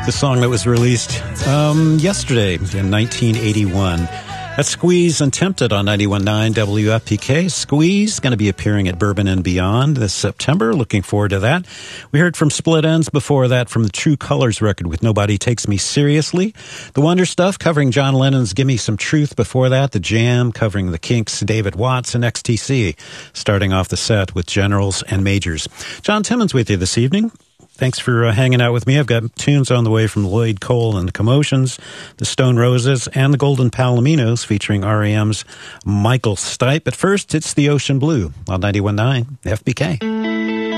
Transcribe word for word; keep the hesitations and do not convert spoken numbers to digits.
the song that was released um, yesterday in nineteen eighty-one. That's Squeeze and Tempted on ninety-one point nine W F P K. Squeeze going to be appearing at Bourbon and Beyond this September. Looking forward to that. We heard from Split Ends before that from the True Colors record with Nobody Takes Me Seriously. The Wonder Stuff covering John Lennon's Give Me Some Truth before that. The Jam covering the Kinks, David Watts, and X T C. Starting off the set with Generals and Majors. John Timmons with you this evening. Thanks for uh, hanging out with me. I've got tunes on the way from Lloyd Cole and the Commotions, the Stone Roses, and the Golden Palominos featuring R E M's Michael Stipe. But first, it's the Ocean Blue on ninety-one point nine F B K.